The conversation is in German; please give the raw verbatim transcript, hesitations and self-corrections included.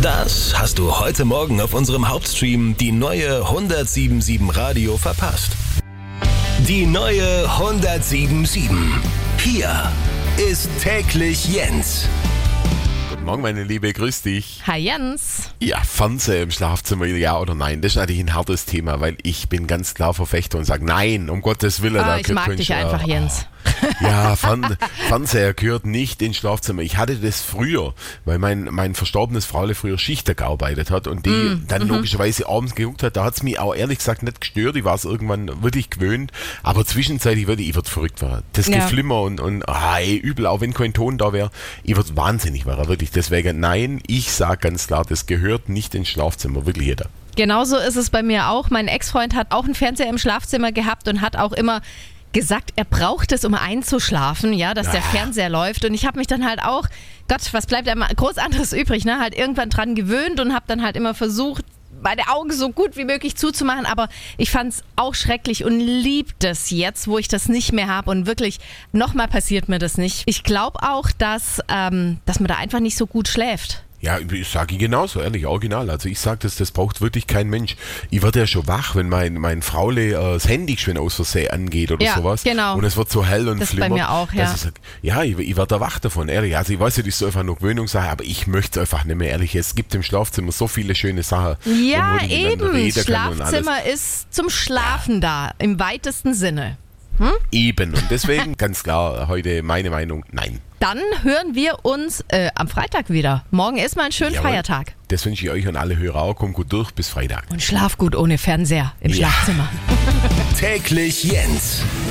Das hast du heute Morgen auf unserem Hauptstream die neue hundertsieben Komma sieben Radio verpasst. Die neue hundertsieben Komma sieben. Hier ist täglich Jens. Guten Morgen, meine Liebe, grüß dich. Hi Jens. Ja, Fernseher im Schlafzimmer, ja oder nein? Das ist natürlich ein hartes Thema, weil ich bin ganz klar Verfechter und sage, nein, um Gottes Willen. Oh, da ich mag dich einfach, oh, Jens. Ja, Fern- Fernseher gehört nicht ins Schlafzimmer. Ich hatte das früher, weil mein, mein verstorbenes Fraule früher Schichtag gearbeitet hat und die mm, dann mm-hmm. logischerweise abends geguckt hat. Da hat es mich auch ehrlich gesagt nicht gestört. Ich war es irgendwann wirklich gewöhnt. Aber zwischenzeitlich würde ich würd verrückt werden. Das Ja. Geflimmer und, und ah, ey, übel, auch wenn kein Ton da wäre. Ich würde wahnsinnig werden, wirklich. Deswegen, nein, ich sage ganz klar, das gehört nicht ins Schlafzimmer. Wirklich jeder. Genauso ist es bei mir auch. Mein Ex-Freund hat auch einen Fernseher im Schlafzimmer gehabt und hat auch immer gesagt, er braucht es, um einzuschlafen, ja, dass der Fernseher läuft. Und ich habe mich dann halt auch, Gott, was bleibt einem groß anderes übrig, ne? Halt irgendwann dran gewöhnt und habe dann halt immer versucht, meine Augen so gut wie möglich zuzumachen. Aber ich fand es auch schrecklich und lieb das jetzt, wo ich das nicht mehr habe. Und wirklich, nochmal passiert mir das nicht. Ich glaube auch, dass, ähm, dass man da einfach nicht so gut schläft. Ja, ich sage ich genauso, ehrlich, original. Also ich sage das, das braucht wirklich kein Mensch. Ich werde ja schon wach, wenn mein, mein Fraule äh, das Handy schön aus Versehen angeht oder Ja, sowas. genau. Und es wird so hell und Das ist bei flimmert. mir auch, ja. dass ich sag, ja, ich, ich werde da wach davon, ehrlich. Also ich weiß ja, das ist so einfach nur Gewöhnungssache, aber ich möchte es einfach nicht mehr, ehrlich. Es gibt im Schlafzimmer so viele schöne Sachen. Ja, wo man miteinander eben. reden kann und alles. Schlafzimmer ist zum Schlafen da, im weitesten Sinne. Eben. Und deswegen ganz klar heute meine Meinung, nein. Dann hören wir uns äh, am Freitag wieder. Morgen ist mal ein schöner Jawohl. Feiertag. Das wünsche ich euch und alle Hörer auch. Kommt gut durch bis Freitag. Und schlaf gut ohne Fernseher im Ja. Schlafzimmer. Täglich Jens.